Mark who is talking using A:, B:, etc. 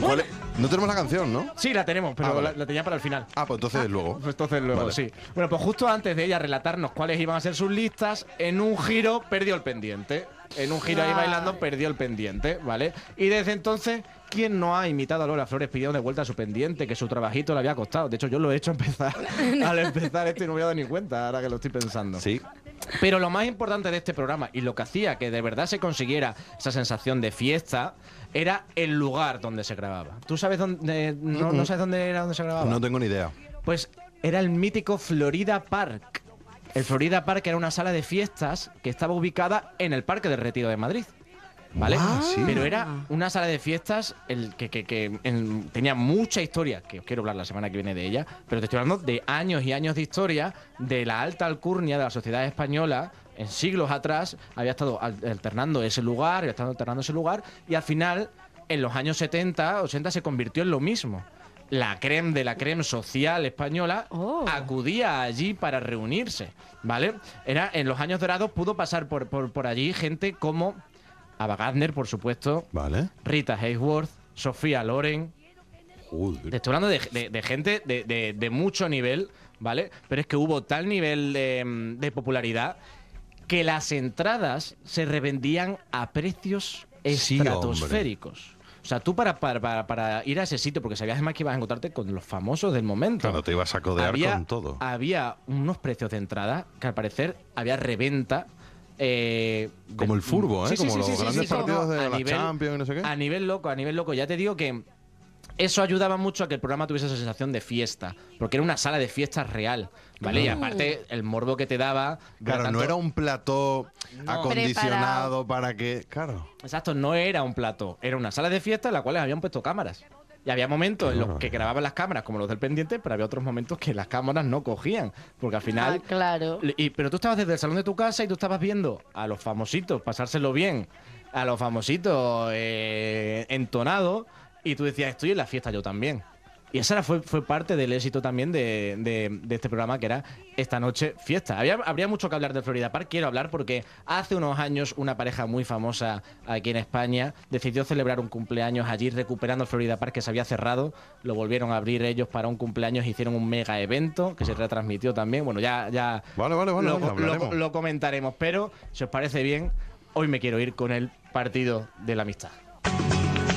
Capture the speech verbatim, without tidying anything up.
A: ¿Cuál es? No tenemos la canción, ¿no?
B: Sí, la tenemos, pero
A: Ah, vale.
B: la, la tenía para el final.
A: Ah, pues entonces luego.
B: Pues entonces luego,
A: Vale.
B: sí. Bueno, pues justo antes de ella relatarnos cuáles iban a ser sus listas, en un giro perdió el pendiente. En un giro ahí
C: Ay.
B: bailando perdió el pendiente, ¿vale? Y desde entonces, ¿quién no ha imitado a Lola Flores pidiendo de vuelta su pendiente, que su trabajito le había costado? De hecho, yo lo he hecho empezar al empezar esto y no me había dado ni cuenta, ahora que lo estoy pensando.
A: Sí.
B: Pero lo más importante de este programa y lo que hacía que de verdad se consiguiera esa sensación de fiesta era el lugar donde se grababa. ¿Tú sabes dónde? No, no sabes dónde era donde se grababa.
A: No tengo ni idea.
B: Pues era el mítico Florida Park. El Florida Park era una sala de fiestas que estaba ubicada en el Parque del Retiro de Madrid. ¿Vale?
A: Ah, sí.
B: Pero era una sala de fiestas el que, que- que, en- tenía mucha historia, que os quiero hablar la semana que viene de ella, pero te estoy hablando de años y años de historia de la alta alcurnia de la sociedad española. En siglos atrás había estado al- alternando ese lugar, había estado alternando ese lugar, y al final, en los años setenta, ochenta, se convirtió en lo mismo. La creme de la creme social española
C: Oh.
B: acudía allí para reunirse, ¿vale? Era, en los años dorados pudo pasar por, por, por allí gente como Ava Gardner, por supuesto,
A: Vale.
B: Rita Hayworth, Sofía Loren.
A: Joder.
B: Te estoy hablando de, de- de gente de, de- de mucho nivel, ¿vale? Pero es que hubo tal nivel de, de popularidad que las entradas se revendían a precios
A: Sí,
B: estratosféricos. O sea, tú para, para, para, para ir a ese sitio, porque sabías además que ibas a encontrarte con los famosos del momento.
A: Claro, te ibas a codear
B: había,
A: con todo.
B: Había unos precios de entrada que al parecer había reventa. eh,
A: Como
B: de-
A: el furbo, ¿eh?
B: Sí, sí,
A: como
B: sí,
A: los
B: sí, sí,
A: grandes
B: sí,
A: partidos
B: como
A: de
B: a
A: la
B: nivel-
A: Champions y no sé qué.
B: A nivel loco, a nivel loco. Ya te digo que eso ayudaba mucho a que el programa tuviese esa sensación de fiesta, porque era una sala de fiestas real, ¿vale? Y aparte, el morbo que te daba...
A: Claro,
B: tanto-
A: no era un plató
B: No.
A: acondicionado para que... Claro.
B: Exacto, no era un plató, era una sala de fiesta en la cual habían puesto cámaras. Y había momentos en los que grababan las cámaras como los del pendiente, pero había otros momentos que las cámaras no cogían, porque al final...
C: Ah, claro.
B: Y, pero tú estabas desde el salón de tu casa y tú estabas viendo a los famositos pasárselo bien, a los famositos eh, entonados, y tú decías, estoy en la fiesta yo también. Y esa era- fue, fue parte del éxito también de, de- de este programa, que era Esta Noche Fiesta. Había, habría mucho que hablar de Florida Park. Quiero hablar porque hace unos años una pareja muy famosa aquí en España decidió celebrar un cumpleaños allí recuperando el Florida Park que se había cerrado. Lo volvieron a abrir ellos para un cumpleaños, hicieron un mega evento que se retransmitió también. Bueno, ya, ya
A: Vale, vale, vale,
B: lo,
A: vale,
B: lo-
A: hablaremos.
B: lo comentaremos. Pero, si os parece bien, hoy me quiero ir con el partido de la amistad.